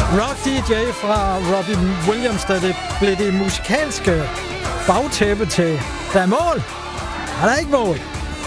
Rock DJ fra Robbie Williams, da det blev det musikalske bagtæppe til, der er mål, og der er ikke mål,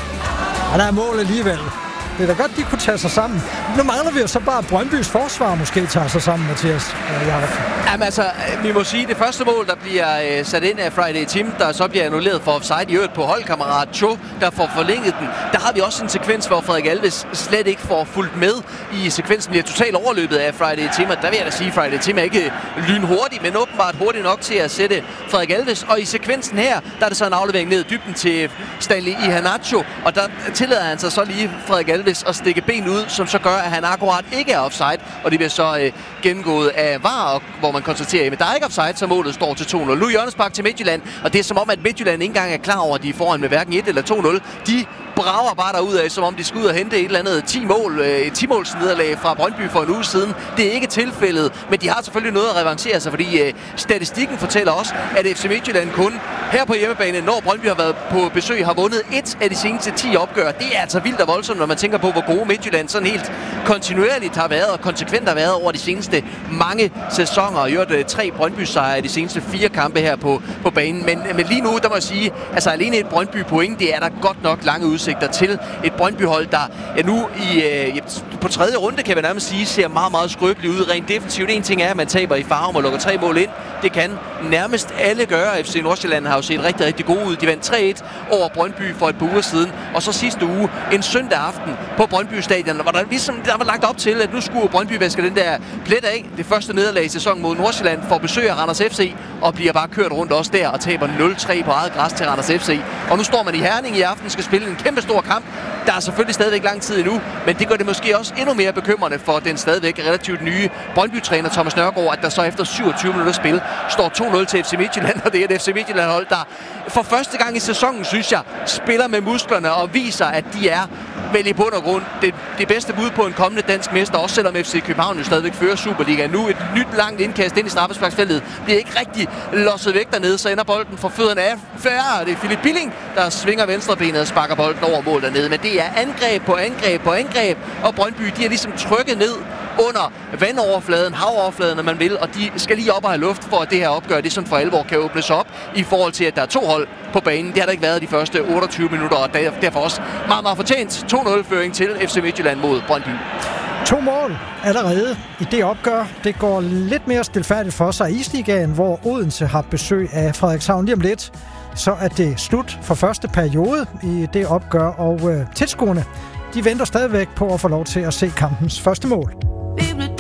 og der er mål alligevel. Det er da godt, de kunne tage sig sammen. Nu mangler vi jo så bare Brøndbys forsvar måske tager sig sammen, Mathias. Jamen altså, vi må sige, det første mål, der bliver sat ind af Friday Tim, der så bliver annulleret for offside i øvrigt på holdkammerat Cho, der får forlænget den. Der har vi også en sekvens, hvor Frederik Alves slet ikke får fulgt med i sekvensen. Bliver totalt overløbet af Friday Tim, og der vil jeg da sige, at Friday Tim er ikke lynhurtig, men åbenbart hurtig nok til at sætte Frederik Alves. Og i sekvensen her, der er det så en aflevering ned i dybden til Stanley Iheanacho, og der tillader han sig så lige Frederik Alves at stikke ben ud, som så gør, at han akkurat ikke er offside, og det bliver så gennemgået af VAR, hvor man konstaterer, at der er ikke offside, så målet står til 2-0. Nu hjørnespark til Midtjylland, og det er som om, at Midtjylland ikke engang er klar over, at de er foran med hverken 1 eller 2-0. De brager bare derudad, som om de skal ud og hente et eller andet 10-måls nederlag fra Brøndby for en uge siden. Det er ikke tilfældet, men de har selvfølgelig noget at revancere sig, fordi statistikken fortæller også, at FC Midtjylland kun her på hjemmebane, når Brøndby har været på besøg, har vundet 1 af de seneste 10 opgør. Det er altså vildt og voldsomt, når man tænker på, hvor gode Midtjylland sådan helt kontinuerligt har været og konsekvent har været over de seneste mange sæsoner. Og gjort 3 Brøndby-sejre i de seneste 4 kampe her på banen. Men lige nu, der må jeg sige, altså alene et Brøndby-point, det er der godt nok lange udsigter til. Et Brøndby-hold, der nu på 3. runde, kan man nærmest sige, ser meget, meget skrøbeligt ud rent defensivt. En ting er, at man taber i Farum og lukker 3 mål ind. Det kan nærmest alle gøre. FC Nordsjælland har jo set rigtig, rigtig gode ud. De vandt 3-1 over Brøndby for et par uger siden. Og så sidste uge, en søndag aften på Brøndby Stadion, hvor der var lagt op til, at nu skulle Brøndby vaske den der plet af. Det første nederlag i sæsonen mod Nordsjælland, får besøg af Randers FC og bliver bare kørt rundt også der og taber 0-3 på eget græs til Randers FC. Og nu står man i Herning i aften, skal spille en kæmpe stor kamp. Der er selvfølgelig stadigvæk lang tid endnu, men det gør det måske også endnu mere bekymrende for den stadigvæk relativt nye Brøndby-træner Thomas Nørgaard, at der så efter 27 minutter spil står 2-0 til FC Midtjylland, og det er et FC Midtjylland-hold, der for første gang i sæsonen, synes jeg, spiller med musklerne og viser, at de er vel i bund og grund det bedste bud på en kommende dansk mester, også selvom FC København jo stadigvæk fører Superligaen. Nu et nyt langt indkast ind i straffesparksfeltet bliver ikke rigtig losset væk dernede, så ender bolden for fødderne af færre. Det er Philip Billing, der svinger venstrebenet og sparker bolden over mål dernede. Men det er angreb på angreb på angreb, og Brøndby, de er ligesom trykket ned under vandoverfladen, havoverfladen, når man vil, og de skal lige op og have luft for, at det her opgør, det sådan for alvor kan åbnes op i forhold til, at der er 2 hold på banen. Det har der ikke været de første 28 minutter, og derfor også meget, meget fortjent 2-0-føring til FC Midtjylland mod Brøndby. 2 mål allerede i det opgør. Det går lidt mere stilfærdigt for sig i Isligaen, hvor Odense har besøg af Frederikshavn lige om lidt. Så er det slut for første periode i det opgør, og tilskuerne, de venter stadigvæk på at få lov til at se kampens første mål.